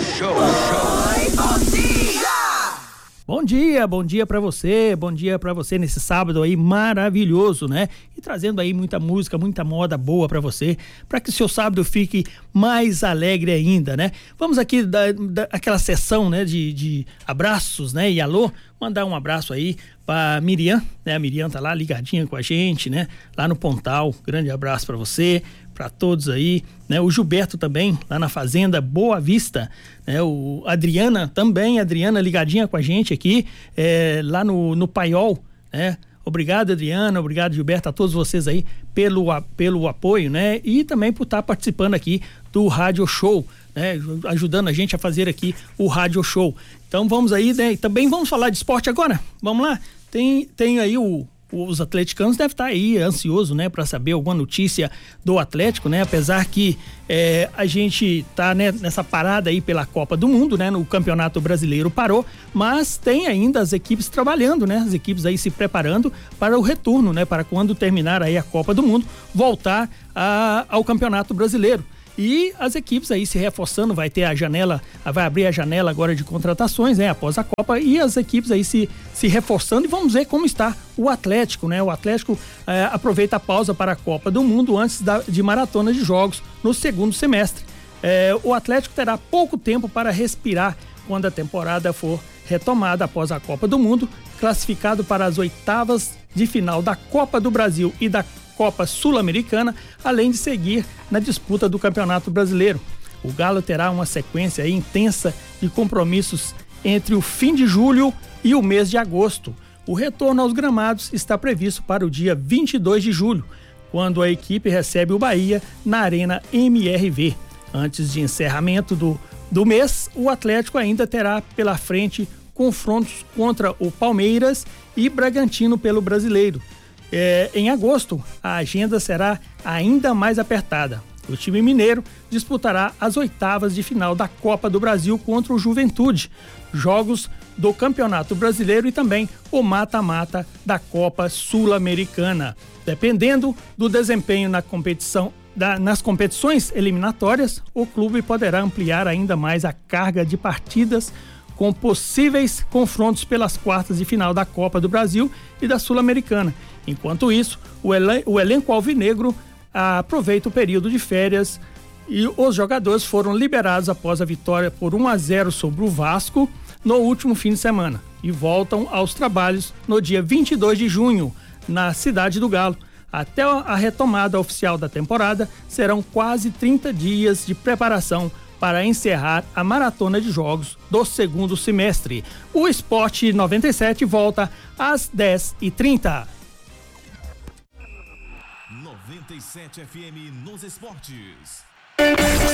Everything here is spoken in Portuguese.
Show. Bom dia para você nesse sábado aí maravilhoso, né? E trazendo aí muita música, muita moda boa para você, para que o seu sábado fique mais alegre ainda, né? Vamos aqui aquela sessão, né, de abraços, né? E alô, mandar um abraço aí para Miriam, né? A Miriam tá lá ligadinha com a gente, né? Lá no Pontal, grande abraço para você, para todos aí, né? O Gilberto também, lá na Fazenda Boa Vista, né? O Adriana ligadinha com a gente aqui, lá no Paiol, né? Obrigado, Adriana, obrigado, Gilberto, a todos vocês aí pelo apoio, né? E também por estar participando aqui do Rádio Show, né? Ajudando a gente a fazer aqui o Rádio Show. Então vamos aí, né? E também vamos falar de esporte agora, vamos lá? Tem aí os atleticanos devem estar aí ansiosos, né, para saber alguma notícia do Atlético, né, apesar que a gente tá, né, nessa parada aí pela Copa do Mundo, né, no Campeonato Brasileiro parou, mas tem ainda as equipes trabalhando, né, as equipes aí se preparando para o retorno, né, para quando terminar aí a Copa do Mundo, voltar ao Campeonato Brasileiro. E as equipes aí se reforçando, vai abrir a janela agora de contratações, né, após a Copa, e as equipes aí se reforçando, e vamos ver como está o Atlético, né? O Atlético aproveita a pausa para a Copa do Mundo antes de maratona de jogos no segundo semestre. O Atlético terá pouco tempo para respirar quando a temporada for retomada após a Copa do Mundo, classificado para as oitavas de final da Copa do Brasil e da Copa Sul-Americana, além de seguir na disputa do Campeonato Brasileiro. O Galo terá uma sequência aí intensa de compromissos entre o fim de julho e o mês de agosto. O retorno aos gramados está previsto para o dia 22 de julho, quando a equipe recebe o Bahia na Arena MRV. Antes de encerramento do mês, o Atlético ainda terá pela frente confrontos contra o Palmeiras e Bragantino pelo Brasileiro. Em agosto, a agenda será ainda mais apertada. O time mineiro disputará as oitavas de final da Copa do Brasil contra o Juventude, jogos do Campeonato Brasileiro e também o mata-mata da Copa Sul-Americana. Dependendo do desempenho nas competições eliminatórias, o clube poderá ampliar ainda mais a carga de partidas com possíveis confrontos pelas quartas de final da Copa do Brasil e da Sul-Americana. Enquanto isso, o elenco alvinegro aproveita o período de férias e os jogadores foram liberados após a vitória por 1-0 sobre o Vasco no último fim de semana e voltam aos trabalhos no dia 22 de junho, na Cidade do Galo. Até a retomada oficial da temporada, serão quase 30 dias de preparação para encerrar a maratona de jogos do segundo semestre. O Esporte 97 volta às 10h30. 97 FM nos esportes.